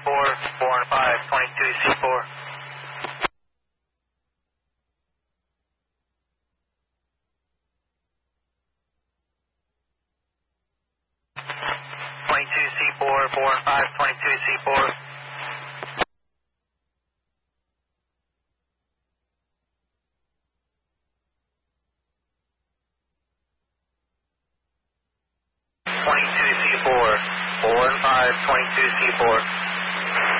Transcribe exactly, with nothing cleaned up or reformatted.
four, four and five, twenty-two C four. twenty-two C four, four and five, twenty-two C four. twenty-two C four, four and five, twenty-two C four.